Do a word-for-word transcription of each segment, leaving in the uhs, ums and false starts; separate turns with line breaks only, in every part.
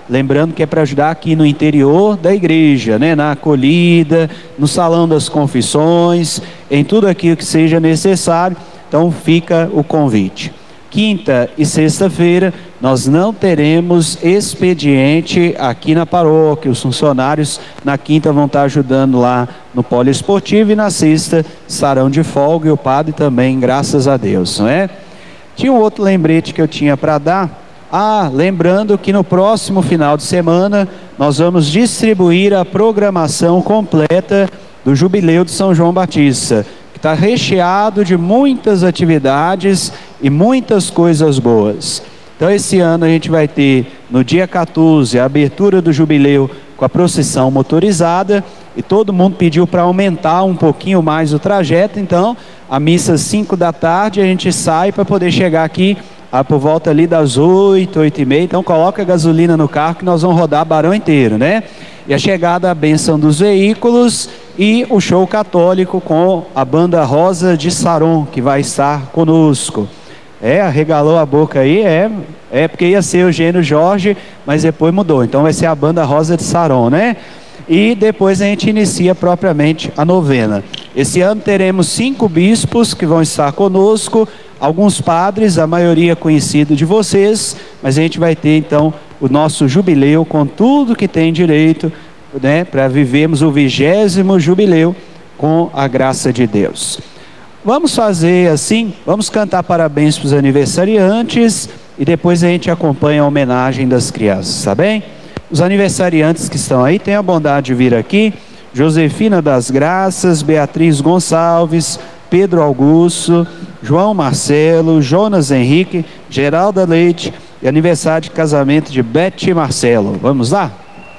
Lembrando que é para ajudar aqui no interior da igreja, né? Na acolhida, no salão das confissões, em tudo aquilo que seja necessário. Então fica o convite. Quinta e sexta-feira nós não teremos expediente aqui na paróquia. Os funcionários na quinta vão estar ajudando lá no poliesportivo e na sexta estarão de folga e o padre também, graças a Deus, não é? Tinha um outro lembrete que eu tinha para dar. Ah, lembrando que no próximo final de semana nós vamos distribuir a programação completa do Jubileu de São João Batista, que está recheado de muitas atividades e muitas coisas boas. Então esse ano a gente vai ter no dia quatorze a abertura do Jubileu com a procissão motorizada, e todo mundo pediu para aumentar um pouquinho mais o trajeto. Então a missa às cinco da tarde a gente sai para poder chegar aqui Ah, por volta ali das oito, oito e meia, então coloca gasolina no carro que nós vamos rodar Barão inteiro, né? E a chegada à bênção dos veículos e o show católico com a banda Rosa de Saron, que vai estar conosco. É, arregalou a boca aí, é, é porque ia ser Eugênio Jorge, mas depois mudou, então vai ser a banda Rosa de Saron, né? E depois a gente inicia propriamente a novena. Esse ano teremos cinco bispos que vão estar conosco, alguns padres, a maioria conhecido de vocês, mas a gente vai ter então o nosso jubileu com tudo que tem direito, né, para vivermos o vigésimo jubileu com a graça de Deus. Vamos fazer assim, vamos cantar parabéns para os aniversariantes e depois a gente acompanha a homenagem das crianças, tá bem? Os aniversariantes que estão aí, tenham a bondade de vir aqui: Josefina das Graças, Beatriz Gonçalves, Pedro Augusto, João Marcelo, Jonas Henrique, Geralda Leite e aniversário de casamento de Beth e Marcelo. Vamos lá?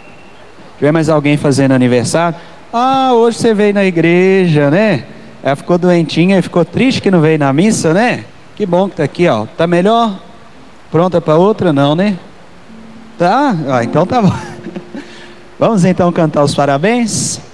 Tiver mais alguém fazendo aniversário? Ah, hoje você veio na igreja, né? Ela ficou doentinha e ficou triste que não veio na missa, né? Que bom que tá aqui, ó. Tá melhor? Pronta para outra? Não, né? Tá? Ah, então tá bom. Vamos então cantar os parabéns?